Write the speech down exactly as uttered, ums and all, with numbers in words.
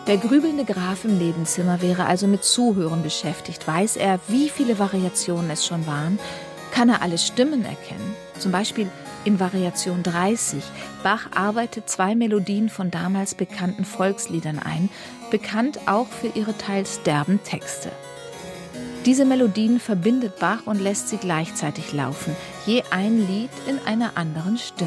Der grübelnde Graf im Nebenzimmer wäre also mit Zuhören beschäftigt. Weiß er, wie viele Variationen es schon waren? Kann er alle Stimmen erkennen? Zum Beispiel in Variation dreißig. Bach arbeitet zwei Melodien von damals bekannten Volksliedern ein, bekannt auch für ihre teils derben Texte. Diese Melodien verbindet Bach und lässt sie gleichzeitig laufen, je ein Lied in einer anderen Stimme.